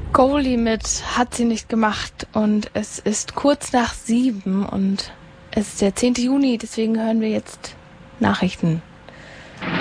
Go-Limit hat sie nicht gemacht und es ist kurz nach 7 und es ist der 10. Juni, deswegen hören wir jetzt Nachrichten.